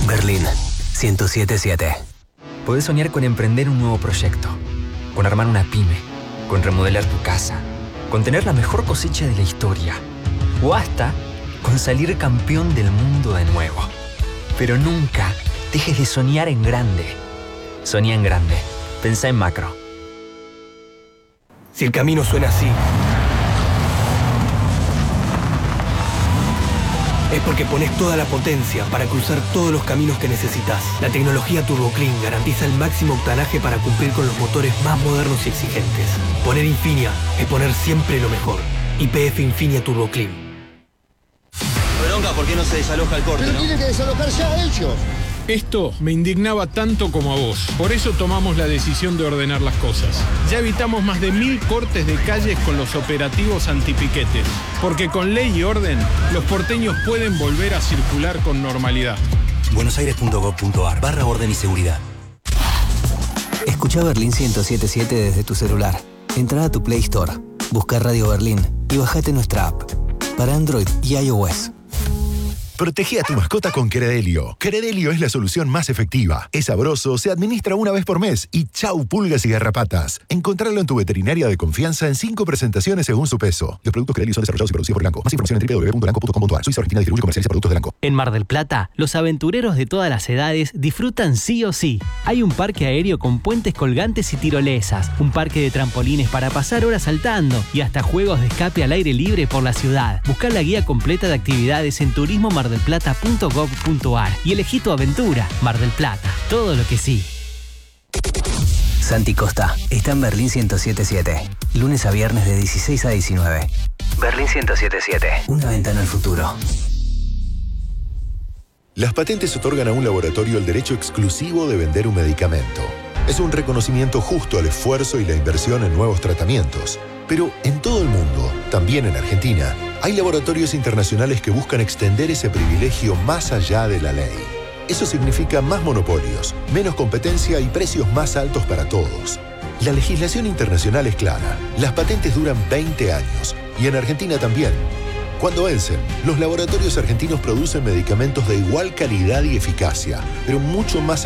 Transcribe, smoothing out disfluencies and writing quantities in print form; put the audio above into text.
Berlín 107.7. Podés soñar con emprender un nuevo proyecto, con armar una pyme, con remodelar tu casa, con tener la mejor cosecha de la historia, o hasta con salir campeón del mundo de nuevo. Pero nunca dejes de soñar en grande. Soñá en grande. Pensá en macro. Si el camino suena así, es porque pones toda la potencia para cruzar todos los caminos que necesitas. La tecnología Turbo Clean garantiza el máximo octanaje para cumplir con los motores más modernos y exigentes. Poner Infinia es poner siempre lo mejor. YPF Infinia Turbo Clean. Bronca, ¿por qué no se desaloja el corte, Pero tienen que desalojar ya ellos. Esto me indignaba tanto como a vos. Por eso tomamos la decisión de ordenar las cosas. Ya evitamos más de 1000 cortes de calles con los operativos antipiquetes. Porque con ley y orden, los porteños pueden volver a circular con normalidad. buenosaires.gov.ar/orden y seguridad. Escucha Berlín 107.7 desde tu celular. Entrá a tu Play Store, busca Radio Berlín y bajate nuestra app. Para Android y iOS. Protege a tu mascota con Credelio. Credelio es la solución más efectiva. Es sabroso, se administra una vez por mes y chau pulgas y garrapatas. Encontrarlo en tu veterinaria de confianza en 5 presentaciones según su peso. Los productos Credelio son desarrollados y producidos por Elanco. Más información en www.elanco.com.ar. Suiza Argentina distribuye y comercializa productos de Elanco. En Mar del Plata, los aventureros de todas las edades disfrutan sí o sí. Hay un parque aéreo con puentes colgantes y tirolesas, un parque de trampolines para pasar horas saltando y hasta juegos de escape al aire libre por la ciudad. Busca la guía completa de actividades en turismomardelplata.gov.ar y elegí tu aventura. Mar del Plata, todo lo que sí. Santi Costa está en Berlín 107.7. Lunes a viernes de 16 a 19. Berlín 107.7. Una ventana al futuro. Las patentes otorgan a un laboratorio el derecho exclusivo de vender un medicamento. Es un reconocimiento justo al esfuerzo y la inversión en nuevos tratamientos. Pero en todo el mundo, también en Argentina, hay laboratorios internacionales que buscan extender ese privilegio más allá de la ley. Eso significa más monopolios, menos competencia y precios más altos para todos. La legislación internacional es clara. Las patentes duran 20 años y en Argentina también. Cuando vencen, los laboratorios argentinos producen medicamentos de igual calidad y eficacia, pero mucho más